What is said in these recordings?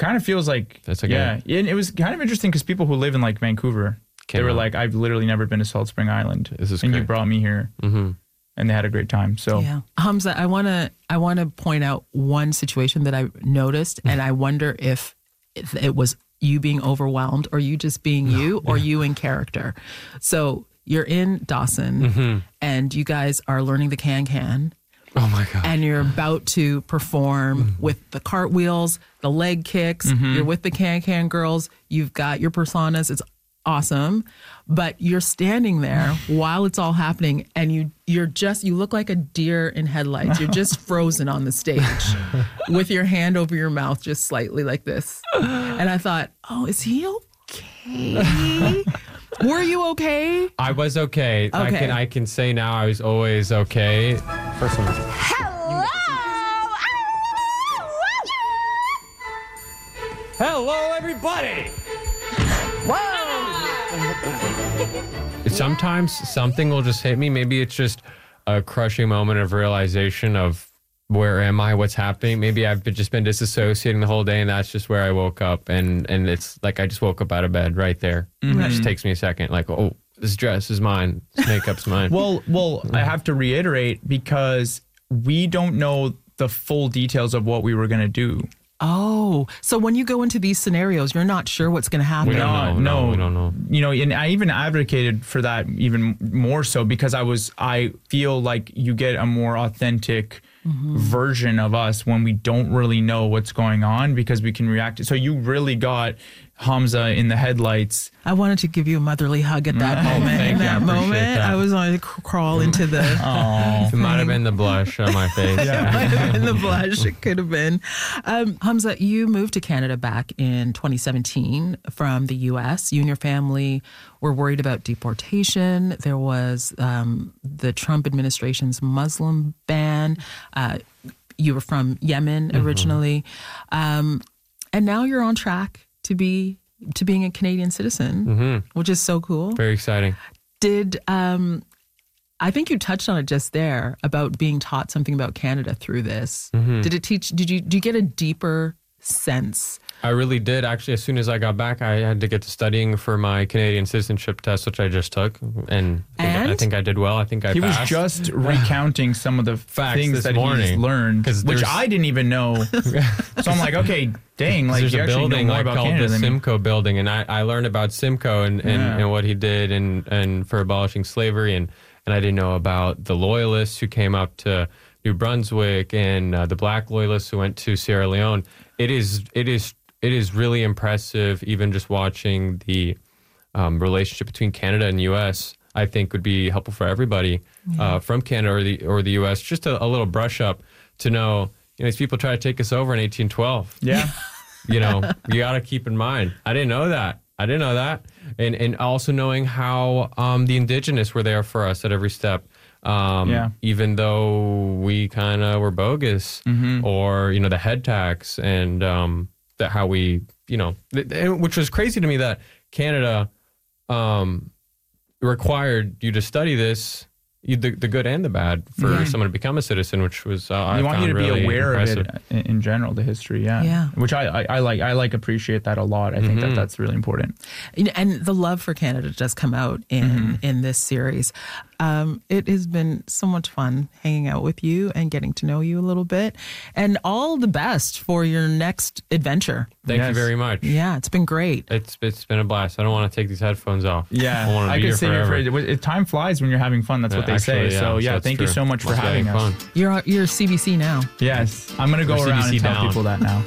kind of feels like, That's okay. yeah. And it was kind of interesting because people who live in like Vancouver, they were like, I've literally never been to Salt Spring Island. This is and great. you brought me here. Mm-hmm. And they had a great time. So yeah. Hamza, I want to point out one situation that I noticed, and I wonder if it was you being overwhelmed or you just being you or you in character. So you're in Dawson and you guys are learning the can-can. Oh my God. And you're about to perform with the cartwheels, the leg kicks. You're with the can-can girls. You've got your personas. It's awesome. But you're standing there while it's all happening and you look like a deer in headlights. You're just frozen on the stage with your hand over your mouth just slightly like this. And I thought, oh, is he okay? Were you okay? I was okay. Okay. I can say now I was always okay. First one. Hello, everybody. Sometimes something will just hit me. Maybe it's just a crushing moment of realization of where am I, what's happening. Maybe I've just been disassociating the whole day and that's just where I woke up. And it's like I just woke up out of bed right there. It just takes me a second. Like, oh, this dress is mine. This makeup's mine. Well, I have to reiterate because we don't know the full details of what we were going to do. Oh, so when you go into these scenarios, you're not sure what's going to happen. We don't know. We don't know. You know, and I even advocated for that even more so because I feel like you get a more authentic version of us when we don't really know what's going on because we can react. So you really got Hamza in the headlights. I wanted to give you a motherly hug at that moment. Thank In you. I that appreciate moment, that. I was going to crawl into the... It might have been the blush on my face. It might have been the blush. It could have been. Hamza, you moved to Canada back in 2017 from the U.S. You and your family were worried about deportation. There was the Trump administration's Muslim ban. You were from Yemen originally. And now you're on track to being a Canadian citizen, which is so cool. Very exciting. Did I think you touched on it just there about being taught something about Canada through this. Did you get a deeper sense? I really did. Actually, as soon as I got back, I had to get to studying for my Canadian citizenship test, which I just took. And I think I did well. I think I He passed. was just recounting some of the Facts things this that morning. he's learned, which I didn't even know. So I'm like, okay, dang, like there's you a actually know building more like about called Canada the than me. Simcoe building, and I learned about Simcoe and what he did and for abolishing slavery, and I didn't know about the loyalists who came up to New Brunswick and the black loyalists who went to Sierra Leone. It is really impressive. Even just watching the relationship between Canada and the U.S., I think would be helpful for everybody from Canada or the U.S. Just a little brush up to know, these people try to take us over in 1812. Yeah. You got to keep in mind. I didn't know that. And also knowing how the indigenous were there for us at every step. Even though we kind of were bogus or, the head tax and that how we, which was crazy to me that Canada required you to study this, the good and the bad for someone to become a citizen, which was I want you to really be aware impressive. of it in general, the history, which I appreciate that a lot. I think that's really important. And the love for Canada does come out in this series. It has been so much fun hanging out with you and getting to know you a little bit. And all the best for your next adventure. Thank you very much. Yeah, it's been great. It's been a blast. I don't want to take these headphones off. Yeah, I want to be here forever. Time flies when you're having fun. That's what they say. So thank you so much for having us. You're CBC now. Yes, I'm going to go around and tell people that now.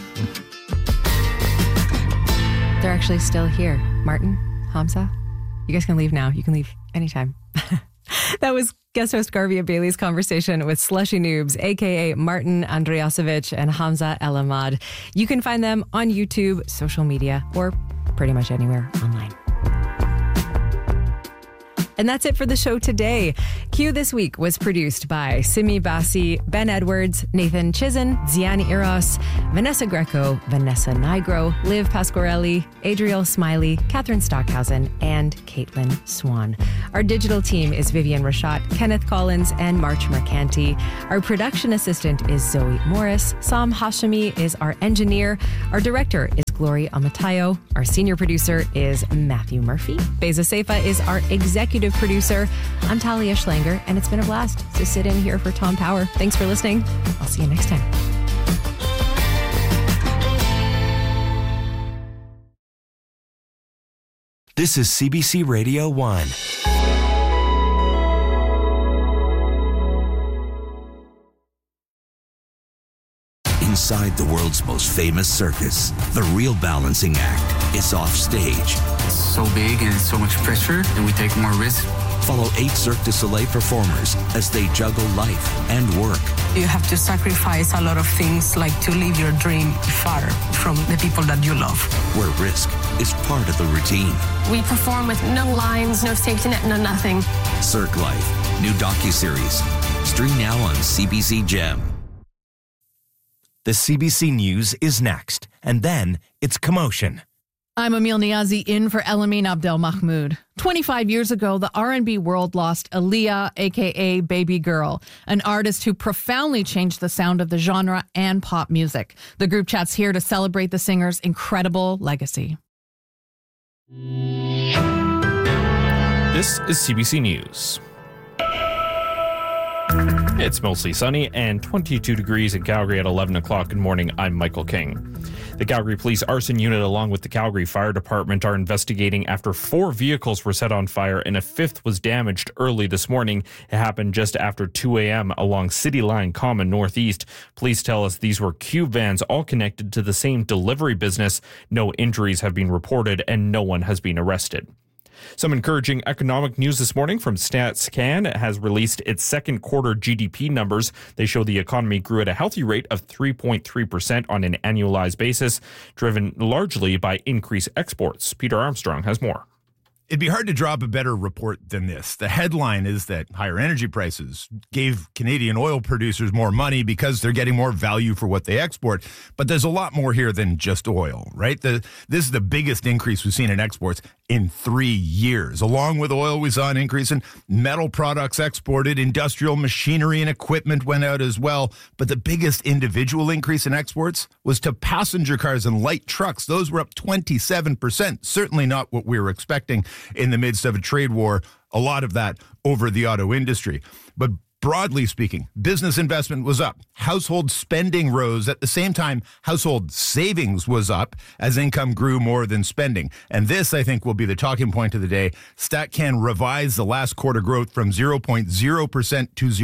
They're actually still here. Martin, Hamza, you guys can leave now. You can leave anytime. That was guest host Garvia Bailey's conversation with Slushy Noobs, a.k.a. Martin Andriasovich and Hamza El Ahmad. You can find them on YouTube, social media, or pretty much anywhere online. And that's it for the show today. Q This Week was produced by Simi Bassi, Ben Edwards, Nathan Chizen, Ziani Eros, Vanessa Greco, Vanessa Nigro, Liv Pasquarelli, Adriel Smiley, Catherine Stockhausen, and Caitlin Swan. Our digital team is Vivian Rashat, Kenneth Collins, and March Mercanti. Our production assistant is Zoe Morris. Sam Hashemi is our engineer. Our director is Glory Amatayo. Our senior producer is Matthew Murphy. Beza Seifa is our executive producer. I'm Talia Schlanger, and it's been a blast to sit in here for Tom Power. Thanks for listening. I'll see you next time. This is CBC Radio 1. Inside the world's most famous circus, the real balancing act is off stage. It's so big and so much pressure that we take more risk. Follow 8 Cirque du Soleil performers as they juggle life and work. You have to sacrifice a lot of things, like to leave your dream far from the people that you love. Where risk is part of the routine. We perform with no lines, no safety net, no nothing. Cirque Life, new docuseries. Stream now on CBC Gem. The CBC News is next, and then it's Commotion. I'm Emil Niazi in for Elamine Abdel Mahmoud. 25 years ago, the R&B world lost Aaliyah, a.k.a. Baby Girl, an artist who profoundly changed the sound of the genre and pop music. The group chat's here to celebrate the singer's incredible legacy. This is CBC News. It's mostly sunny and 22 degrees in Calgary at 11 o'clock. Good morning, I'm Michael King. The Calgary Police Arson Unit along with the Calgary Fire Department are investigating after 4 vehicles were set on fire and a 5th was damaged early this morning. It happened just after 2 a.m. along City Line Common Northeast. Police tell us these were cube vans all connected to the same delivery business. No injuries have been reported and no one has been arrested. Some encouraging economic news this morning from StatsCan. It has released its second quarter GDP numbers. They show the economy grew at a healthy rate of 3.3% on an annualized basis, driven largely by increased exports. Peter Armstrong has more. It'd be hard to draw up a better report than this. The headline is that higher energy prices gave Canadian oil producers more money because they're getting more value for what they export. But there's a lot more here than just oil, right? This is the biggest increase we've seen in exports in 3 years. Along with oil, we saw an increase in metal products exported. Industrial machinery and equipment went out as well. But the biggest individual increase in exports was to passenger cars and light trucks. Those were up 27%. Certainly not what we were expecting in the midst of a trade war, a lot of that over the auto industry. But broadly speaking, business investment was up. Household spending rose. At the same time, household savings was up as income grew more than spending. And this, I think, will be the talking point of the day. StatCan revised the last quarter growth from 0.0% to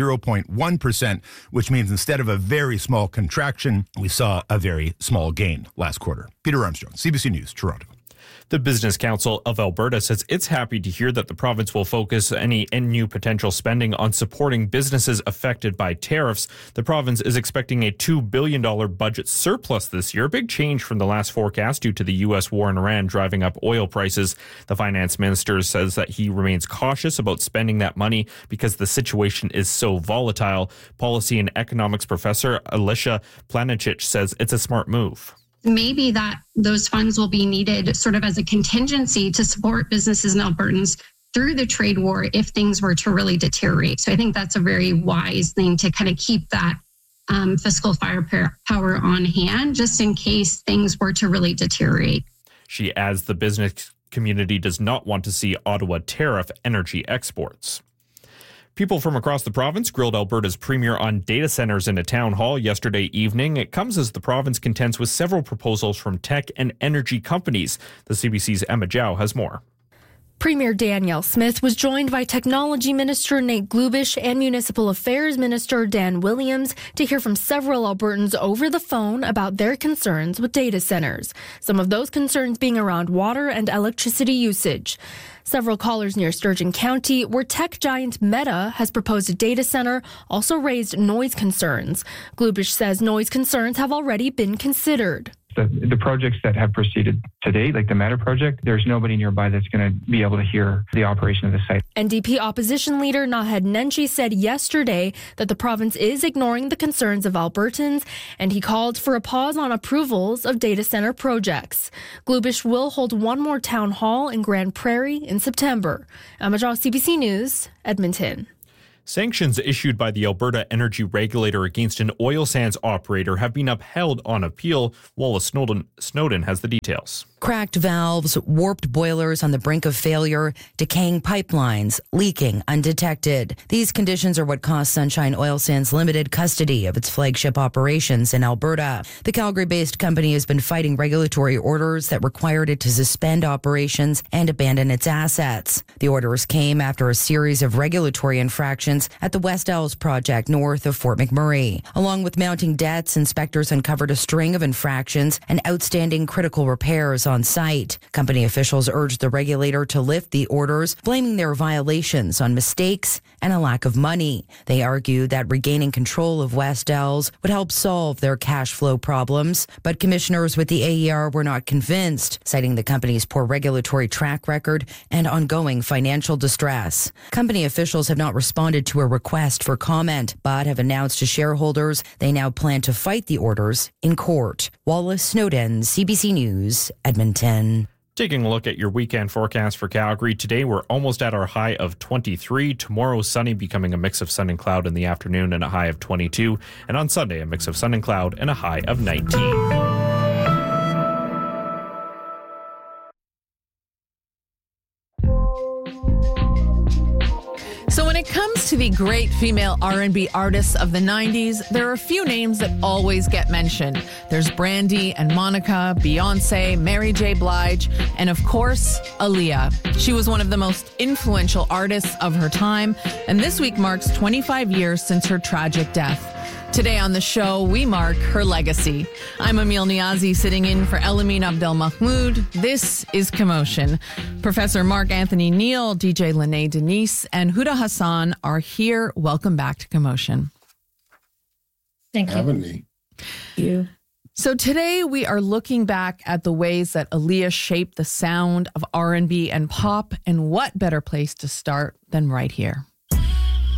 0.1%, which means instead of a very small contraction, we saw a very small gain last quarter. Peter Armstrong, CBC News, Toronto. The Business Council of Alberta says it's happy to hear that the province will focus any new potential spending on supporting businesses affected by tariffs. The province is expecting a $2 billion budget surplus this year, a big change from the last forecast due to the U.S. war in Iran driving up oil prices. The finance minister says that he remains cautious about spending that money because the situation is so volatile. Policy and economics professor Alicia Planicic says it's a smart move. Maybe that those funds will be needed sort of as a contingency to support businesses and Albertans through the trade war if things were to really deteriorate. So I think that's a very wise thing to kind of keep that fiscal firepower on hand just in case things were to really deteriorate. She adds the business community does not want to see Ottawa tariff energy exports. People from across the province grilled Alberta's premier on data centers in a town hall yesterday evening. It comes as the province contends with several proposals from tech and energy companies. The CBC's Emma Zhao has more. Premier Danielle Smith was joined by Technology Minister Nate Glubish and Municipal Affairs Minister Dan Williams to hear from several Albertans over the phone about their concerns with data centers. Some of those concerns being around water and electricity usage. Several callers near Sturgeon County, where tech giant Meta has proposed a data center, also raised noise concerns. Glubish says noise concerns have already been considered. The projects that have proceeded to date, like the Meta project, there's nobody nearby that's going to be able to hear the operation of the site. NDP opposition leader Naheed Nenshi said yesterday that the province is ignoring the concerns of Albertans, and he called for a pause on approvals of data center projects. Glubish will hold one more town hall in Grand Prairie in September. Emma Zhao, CBC News, Edmonton. Sanctions issued by the Alberta Energy Regulator against an oil sands operator have been upheld on appeal. Wallace Snowden has the details. Cracked valves, warped boilers on the brink of failure, decaying pipelines, leaking undetected. These conditions are what cost Sunshine Oil Sands Limited custody of its flagship operations in Alberta. The Calgary-based company has been fighting regulatory orders that required it to suspend operations and abandon its assets. The orders came after a series of regulatory infractions at the West Ells project north of Fort McMurray. Along with mounting debts, inspectors uncovered a string of infractions and outstanding critical repairs on site. Company officials urged the regulator to lift the orders, blaming their violations on mistakes and a lack of money. They argued that regaining control of West Ells would help solve their cash flow problems, but commissioners with the AER were not convinced, citing the company's poor regulatory track record and ongoing financial distress. Company officials have not responded to a request for comment, but have announced to shareholders they now plan to fight the orders in court. Wallace Snowden, CBC News, Edmonton. Taking a look at your weekend forecast for Calgary. Today, we're almost at our high of 23. Tomorrow, sunny, becoming a mix of sun and cloud in the afternoon and a high of 22. And on Sunday, a mix of sun and cloud and a high of 19. So when it comes to the great female R&B artists of the 90s, there are a few names that always get mentioned. There's Brandy and Monica, Beyonce, Mary J. Blige, and of course, Aaliyah. She was one of the most influential artists of her time, and this week marks 25 years since her tragic death. Today on the show, we mark her legacy. I'm Emil Niazi, sitting in for Elamin Abdelmahmoud. This is Commotion. Professor Mark Anthony Neal, DJ Lene Denise, and Huda Hassan are here. Welcome back to Commotion. Thank you. Having me. Thank you. So today we are looking back at the ways that Aaliyah shaped the sound of R&B and pop, and what better place to start than right here.